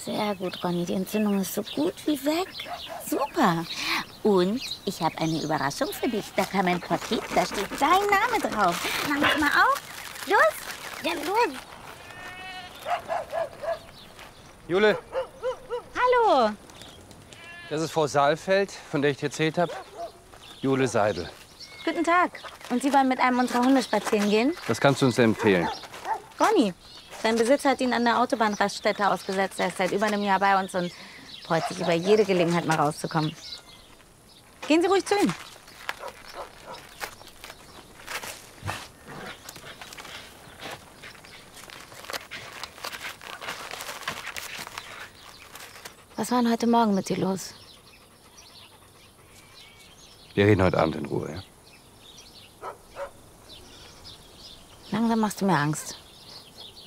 Sehr gut, Ronny. Die Entzündung ist so gut wie weg. Super. Und ich habe eine Überraschung für dich. Da kam ein Paket, da steht dein Name drauf. Mach das mal auf. Los. Ja, los. Jule, Hallo. das ist Frau Saalfeld, von der ich dir erzählt habe. Jule Seidel. Guten Tag. Und Sie wollen mit einem unserer Hunde spazieren gehen? Das kannst du uns empfehlen. Ronny, sein Besitzer hat ihn an der Autobahnraststätte ausgesetzt. Er ist seit über einem Jahr bei uns und freut sich über jede Gelegenheit, mal rauszukommen. Gehen Sie ruhig zu ihm. Was war denn heute Morgen mit dir los? Wir reden heute Abend in Ruhe, ja? Langsam machst du mir Angst.